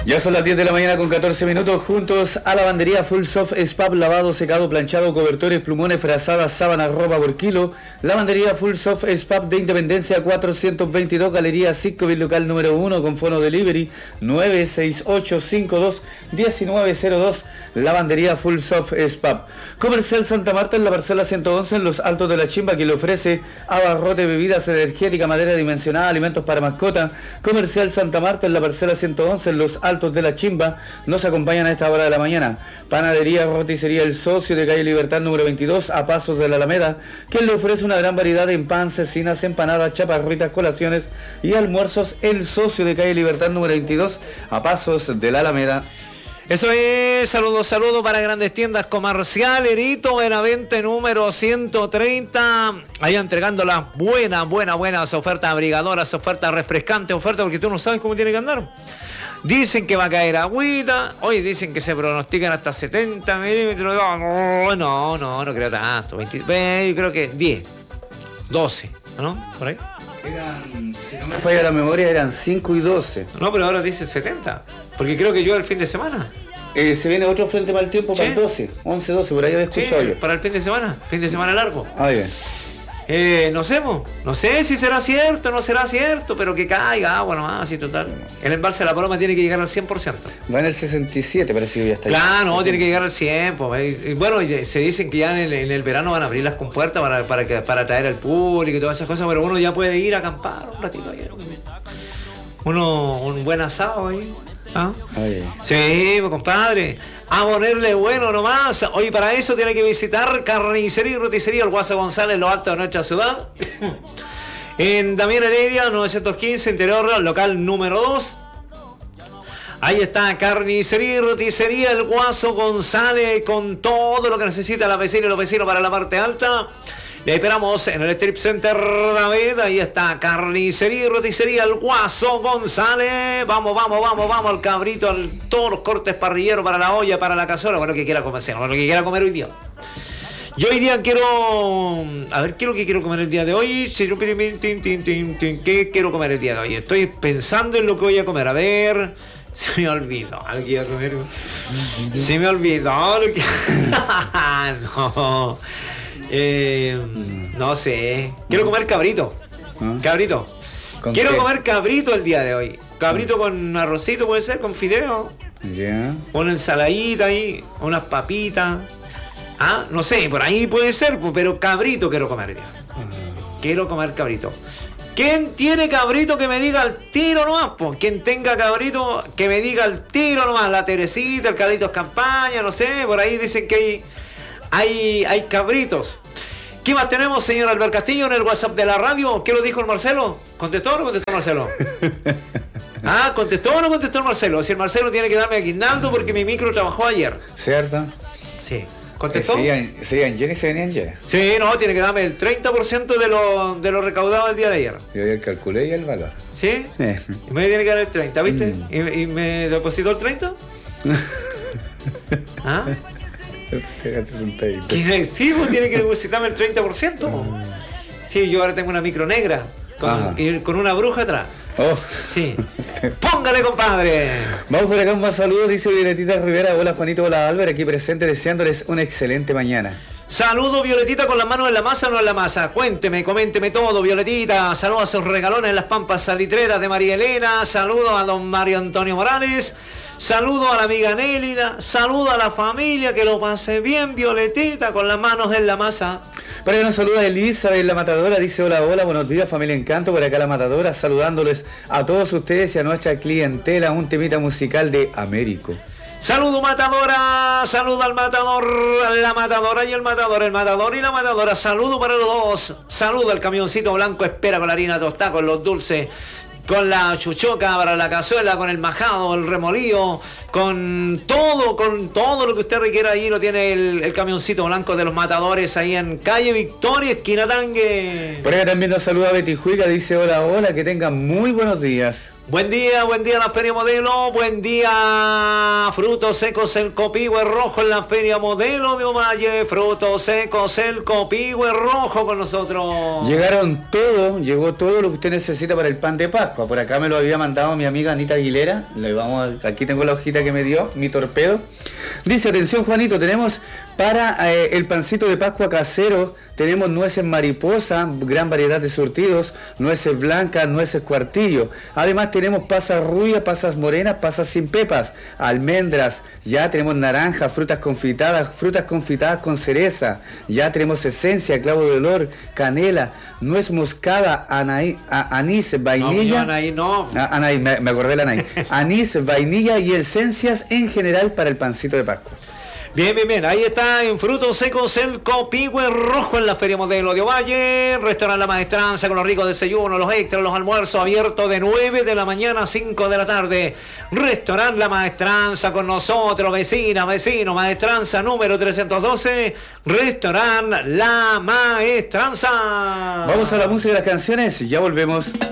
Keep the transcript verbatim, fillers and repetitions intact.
Ya son las diez de la mañana con catorce minutos, juntos a Lavandería Full Soft Spap, lavado, secado, planchado, cobertores, plumones, frazadas, sábanas, ropa por kilo. Lavandería Full Soft Spap de Independencia cuatrocientos veintidós, Galería Sitcovil, local número uno, con fono delivery nueve seis ocho cinco dos uno nueve cero dos. Lavandería Full Soft Spap. Comercial Santa Marta en la parcela ciento once en los Altos de la Chimba, que le ofrece abarrote, bebidas energéticas, madera dimensionada, alimentos para mascota. Comercial Santa Marta en la parcela ciento once en los Altos de la Chimba. Nos acompañan a esta hora de la mañana. Panadería Roticería El Socio de calle Libertad número veintidós, a pasos de la Alameda, que le ofrece una gran variedad de pan, cecinas, empanadas, chaparritas, colaciones y almuerzos. El Socio de calle Libertad número veintidós, a pasos de la Alameda. Eso es, saludos, saludos para Grandes Tiendas Comercial, Erito, Benavente número ciento treinta, ahí entregando las buenas, buenas, buenas ofertas abrigadoras, ofertas refrescantes, ofertas porque tú no sabes cómo tiene que andar. Dicen que va a caer agüita, hoy dicen que se pronostican hasta setenta milímetros, no, no, no, no creo tanto, veinte, yo creo que diez, doce, ¿no? Por ahí. Eran, si no me falla la memoria, eran cinco y doce. No, pero ahora dicen setenta. Porque creo que yo el fin de semana. Eh, se viene otro frente mal tiempo, ¿sí?, para el doce, once, doce, por ahí había escuchado sí, yo. Para el fin de semana, fin de semana largo. Ah, bien. Eh, no sé, no sé si será cierto o no será cierto, pero que caiga agua nomás, así total. El embalse de la Paloma tiene que llegar al cien por ciento. Va en el sesenta y siete, parece que ya está ahí. Claro, no, tiene que llegar al cien. Pues. Y bueno, se dicen que ya en el, en el verano van a abrir las compuertas para, para, que, para atraer al público y todas esas cosas, pero uno ya puede ir a acampar un ratito ahí. Uno, un buen asado ahí. ¿Ah? Ay. Sí, compadre, a ponerle bueno nomás. Hoy para eso tiene que visitar Carnicería y Roticería El Guaso González, lo alto de nuestra ciudad. En Damián Heredia, novecientos quince, interior, local número dos. Ahí está Carnicería y Roticería El Guaso González, con todo lo que necesita la vecina y los vecinos para la parte alta. Le esperamos en el Strip Center David. Ahí está Carnicería y Roticería El Guaso González. Vamos, vamos, vamos, vamos al cabrito, al, todos los cortes parrilleros para la olla, para la cazuela, bueno, lo que quiera comer, bueno, lo que quiera comer hoy día. Yo hoy día quiero... A ver, ¿qué es lo que quiero comer el día de hoy? ¿Qué quiero comer el día de hoy? Estoy pensando en lo que voy a comer. A ver... Se me olvidó. ¿Algo que iba a comer? Se me olvidó. Lo que... no... Eh, no sé. Quiero comer cabrito. Cabrito. Quiero qué? comer cabrito el día de hoy. Cabrito con arrocito, puede ser, con fideo. Yeah. Una ensaladita ahí, unas papitas. Ah, no sé, por ahí puede ser, pero cabrito quiero comer ya. Uh-huh. Quiero comer cabrito. ¿Quién tiene cabrito que me diga al tiro nomás? Pues quien tenga cabrito que me diga al tiro nomás. La Teresita, el Carlitos Campaña, no sé, por ahí dicen que hay Hay, hay cabritos. ¿Qué más tenemos, señor Albert Castillo, en el WhatsApp de la radio? ¿Qué lo dijo el Marcelo? ¿Contestó o no contestó Marcelo? Ah, ¿contestó o no contestó el Marcelo? Si el Marcelo tiene que darme aguinaldo porque mi micro trabajó ayer. ¿Cierto? Sí. ¿Contestó? Eh, ¿Se iban llenos y se venían llenos? Sí, no, tiene que darme el treinta por ciento de lo, de lo recaudado el día de ayer. Yo ayer calculé y el valor. ¿Sí? Eh. Y me tiene que dar el treinta, ¿viste? Mm. ¿Y, ¿Y me depositó el treinta? ¿Ah? ¿Qué? Sí, pues tiene que depositarme el treinta por ciento. Sí, yo ahora tengo una micro negra con, con una bruja atrás. Oh. Sí. Póngale, compadre. Vamos por acá, un más saludos, dice Violetita Rivera. Hola Juanito, hola Álvaro, aquí presente, deseándoles una excelente mañana. Saludo, Violetita, con las manos en la masa o no en la masa. Cuénteme, coménteme todo, Violetita. Saludos a sus regalones en las pampas salitreras de María Elena. Saludos a don Mario Antonio Morales. Saludo a la amiga Nélida, saludo a la familia, que lo pase bien, Violetita, con las manos en la masa. Para que nos saluda Elizabeth, la Matadora, dice hola, hola, buenos días, familia Encanto, por acá la Matadora, saludándoles a todos ustedes y a nuestra clientela, un temita musical de Américo. Saludo, Matadora, saludo al Matador, la Matadora y el Matador, el Matador y la Matadora, saludo para los dos, saludo al camioncito blanco, espera con la harina tostada, con los dulces, con la chuchoca para la cazuela, con el majado, el remolío, con todo, con todo lo que usted requiera. Ahí lo tiene el, el camioncito blanco de los Matadores, ahí en calle Victoria, esquina Tangue. Por acá también nos saluda Betty Juiga, dice hola, hola, que tengan muy buenos días. Buen día, buen día la Feria Modelo, buen día frutos secos el copihue rojo en la Feria Modelo de Ovalle, frutos secos el copihue rojo con nosotros. Llegaron todo, llegó todo lo que usted necesita para el pan de Pascua. Por acá me lo había mandado mi amiga Anita Aguilera. Le vamos a, aquí tengo la hojita que me dio, mi torpedo. Dice, atención Juanito, tenemos para eh, el pancito de Pascua casero, tenemos nueces mariposa, gran variedad de surtidos, nueces blancas, nueces cuartillo. Además tenemos pasas rubias, pasas morenas, pasas sin pepas, almendras, ya tenemos naranjas, frutas confitadas, frutas confitadas con cereza, ya tenemos esencia, clavo de olor, canela, nuez moscada, anaí, a, anís, vainilla. No, anaí no. Ah, anaí, me, me acordé del anaí. Anís, vainilla y esencias en general para el pancito de Pascua. Bien, bien, bien. Ahí está en frutos secos el copihue rojo en la Feria Modelo de Ovalle. Restaurante La Maestranza con los ricos desayunos, los extras, los almuerzos abiertos de nueve de la mañana a cinco de la tarde. Restaurante La Maestranza con nosotros, vecinas, vecinos. Maestranza número trescientos doce. Restaurante La Maestranza. Vamos a la música de las canciones y ya volvemos.